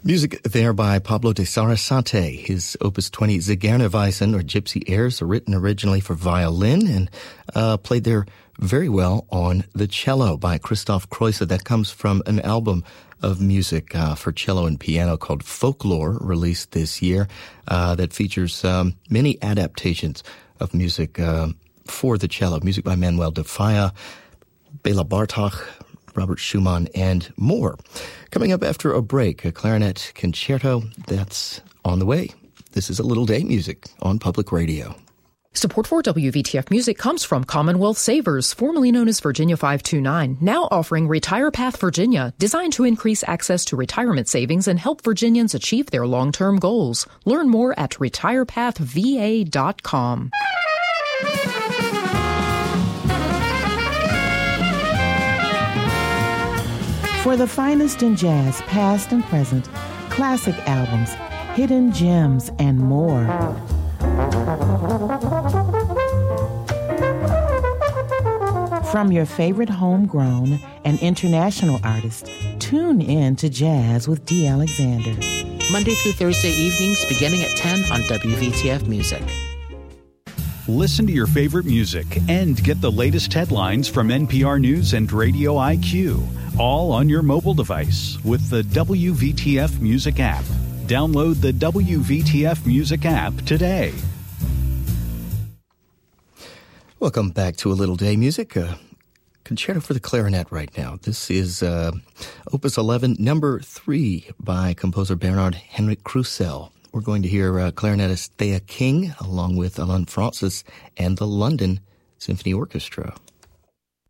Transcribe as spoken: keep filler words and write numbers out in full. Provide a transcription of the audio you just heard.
Music there by Pablo de Sarasate. His Opus twenty Zigeunerweisen, or Gypsy Airs, are written originally for violin and uh, played there very well on the cello by Christoph Kreuzer. That comes from an album of music uh, for cello and piano called Folklore, released this year, uh, that features um, many adaptations of music uh, for the cello. Music by Manuel de Falla, Bela Bartok, Robert Schumann, and more. Coming up after a break, a clarinet concerto that's on the way. This is A Little Day Music on Public Radio. Support for W V T F Music comes from Commonwealth Savers, formerly known as Virginia five two nine, now offering Retire Path Virginia, designed to increase access to retirement savings and help Virginians achieve their long-term goals. Learn more at retire path v a dot com. For the finest in jazz, past and present, classic albums, hidden gems, and more. From your favorite homegrown and international artists, tune in to Jazz with D. Alexander. Monday through Thursday evenings beginning at ten on W V T F Music. Listen to your favorite music and get the latest headlines from N P R News and Radio I Q, all on your mobile device with the W V T F Music app. Download the W V T F Music app today. Welcome back to A Little Day Music, a concerto for the clarinet right now. This is uh, Opus eleven, number three, by composer Bernard Henrik Krusell. We're going to hear uh, clarinetist Thea King, along with Alan Francis and the London Symphony Orchestra.